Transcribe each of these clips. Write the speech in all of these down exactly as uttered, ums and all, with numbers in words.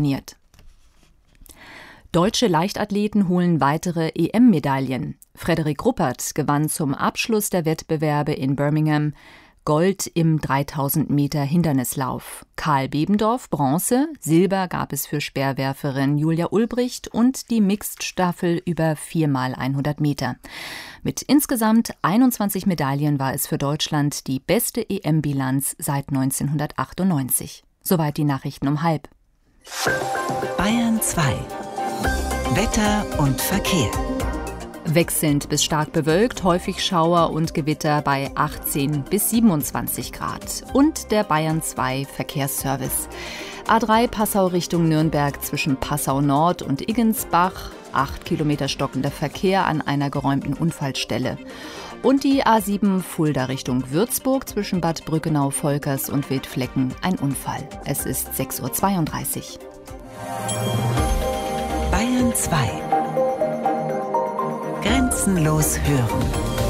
funktioniert. Deutsche Leichtathleten holen weitere E M-Medaillen. Frederik Ruppert gewann zum Abschluss der Wettbewerbe in Birmingham Gold im dreitausend Meter Hindernislauf. Karl Bebendorf Bronze, Silber gab es für Speerwerferin Julia Ulbricht und die Mixed-Staffel über vier mal hundert Meter. Mit insgesamt einundzwanzig Medaillen war es für Deutschland die beste E M-Bilanz seit neunzehnhundertachtundneunzig. Soweit die Nachrichten um halb. Bayern zwei. Wetter und Verkehr. Wechselnd bis stark bewölkt, häufig Schauer und Gewitter bei achtzehn bis siebenundzwanzig Grad. Und der Bayern zwei Verkehrsservice. A drei Passau Richtung Nürnberg zwischen Passau Nord und Iggensbach. acht Kilometer stockender Verkehr an einer geräumten Unfallstelle. Und die A sieben Fulda Richtung Würzburg zwischen Bad Brückenau-Volkers und Wildflecken. Ein Unfall. Es ist sechs Uhr zweiunddreißig. Bayern zwei. Grenzenlos hören.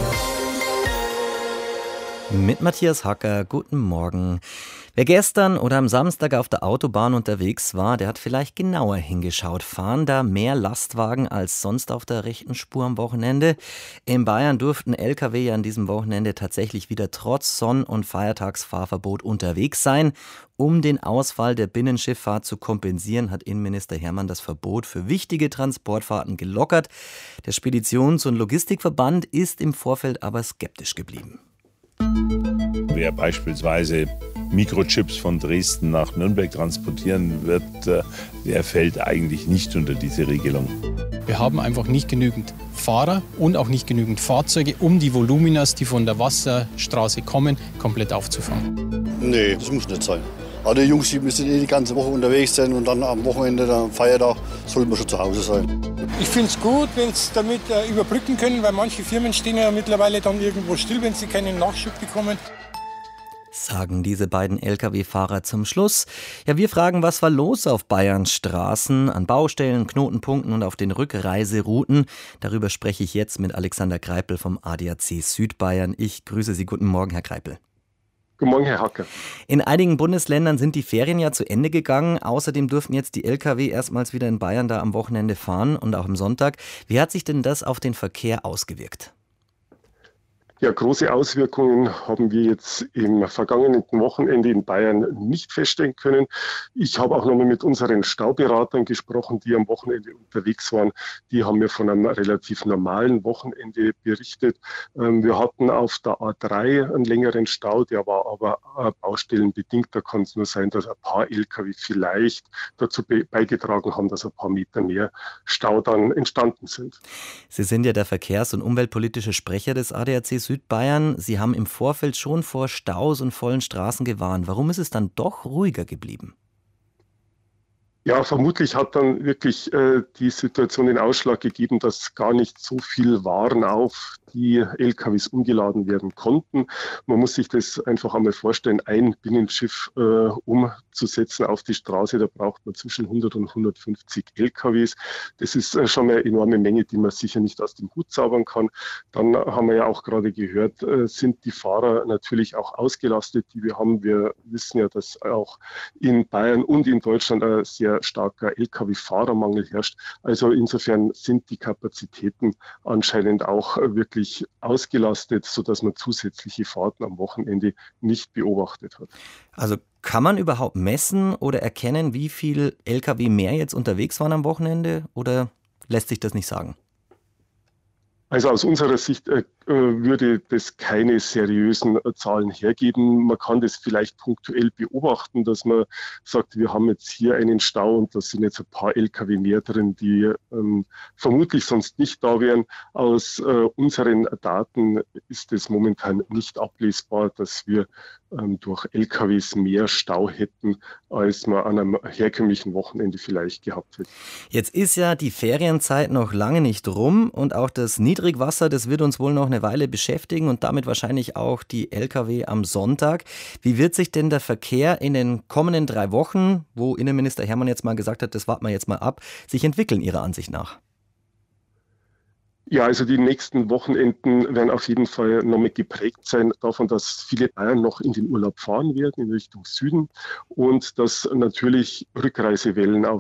Mit Matthias Hacker, guten Morgen. Wer gestern oder am Samstag auf der Autobahn unterwegs war, der hat vielleicht genauer hingeschaut. Fahren da mehr Lastwagen als sonst auf der rechten Spur am Wochenende? In Bayern durften L K W ja an diesem Wochenende tatsächlich wieder trotz Sonn- und Feiertagsfahrverbot unterwegs sein. Um den Ausfall der Binnenschifffahrt zu kompensieren, hat Innenminister Hermann das Verbot für wichtige Transportfahrten gelockert. Der Speditions- und Logistikverband ist im Vorfeld aber skeptisch geblieben. Wer beispielsweise Mikrochips von Dresden nach Nürnberg transportieren wird, der fällt eigentlich nicht unter diese Regelung. Wir haben einfach nicht genügend Fahrer und auch nicht genügend Fahrzeuge, um die Voluminas, die von der Wasserstraße kommen, komplett aufzufangen. Nee, das muss nicht sein. Aber die Jungs, die müssen eh die ganze Woche unterwegs sein und dann am Wochenende, am Feiertag, sollten wir schon zu Hause sein. Ich finde es gut, wenn sie damit äh, überbrücken können, weil manche Firmen stehen ja mittlerweile dann irgendwo still, wenn sie keinen Nachschub bekommen. Sagen diese beiden L K W-Fahrer zum Schluss. Ja, wir fragen, was war los auf Bayerns Straßen, an Baustellen, Knotenpunkten und auf den Rückreiserouten. Darüber spreche ich jetzt mit Alexander Greipel vom A D A C Südbayern. Ich grüße Sie. Guten Morgen, Herr Greipel. Guten Morgen, Herr Hacker. In einigen Bundesländern sind die Ferien ja zu Ende gegangen. Außerdem durften jetzt die L K W erstmals wieder in Bayern da am Wochenende fahren und auch am Sonntag. Wie hat sich denn das auf den Verkehr ausgewirkt? Ja, große Auswirkungen haben wir jetzt im vergangenen Wochenende in Bayern nicht feststellen können. Ich habe auch nochmal mit unseren Stauberatern gesprochen, die am Wochenende unterwegs waren. Die haben mir von einem relativ normalen Wochenende berichtet. Wir hatten auf der A drei einen längeren Stau, der war aber baustellenbedingt. Da kann es nur sein, dass ein paar L K W vielleicht dazu beigetragen haben, dass ein paar Meter mehr Stau dann entstanden sind. Sie sind ja der verkehrs- und umweltpolitische Sprecher des A D A C Südbayern. Sie haben im Vorfeld schon vor Staus und vollen Straßen gewarnt. Warum ist es dann doch ruhiger geblieben? Ja, vermutlich hat dann wirklich äh, die Situation den Ausschlag gegeben, dass gar nicht so viel Waren auf die L K Ws umgeladen werden konnten. Man muss sich das einfach einmal vorstellen, ein Binnenschiff äh, umzusetzen auf die Straße, da braucht man zwischen hundert und hundertfünfzig L K Ws. Das ist äh, schon eine enorme Menge, die man sicher nicht aus dem Hut zaubern kann. Dann haben wir ja auch gerade gehört, äh, sind die Fahrer natürlich auch ausgelastet, die wir haben. Wir wissen ja, dass auch in Bayern und in Deutschland ein sehr starker L K W-Fahrermangel herrscht. Also insofern sind die Kapazitäten anscheinend auch wirklich ausgelastet, sodass man zusätzliche Fahrten am Wochenende nicht beobachtet hat. Also kann man überhaupt messen oder erkennen, wie viel L K W mehr jetzt unterwegs waren am Wochenende, oder lässt sich das nicht sagen? Also aus unserer Sicht äh, würde das keine seriösen äh, Zahlen hergeben. Man kann das vielleicht punktuell beobachten, dass man sagt, wir haben jetzt hier einen Stau und da sind jetzt ein paar L K W mehr drin, die ähm, vermutlich sonst nicht da wären. Aus äh, unseren Daten ist es momentan nicht ablesbar, dass wir ähm, durch L K Ws mehr Stau hätten, als man an einem herkömmlichen Wochenende vielleicht gehabt hätte. Jetzt ist ja die Ferienzeit noch lange nicht rum und auch das Niedrigwasser, das wird uns wohl noch eine Weile beschäftigen und damit wahrscheinlich auch die L K W am Sonntag. Wie wird sich denn der Verkehr in den kommenden drei Wochen, wo Innenminister Hermann jetzt mal gesagt hat, das warten wir jetzt mal ab, sich entwickeln Ihrer Ansicht nach? Ja, also die nächsten Wochenenden werden auf jeden Fall noch mit geprägt sein davon, dass viele Bayern noch in den Urlaub fahren werden, in Richtung Süden, und dass natürlich Rückreisewellen auf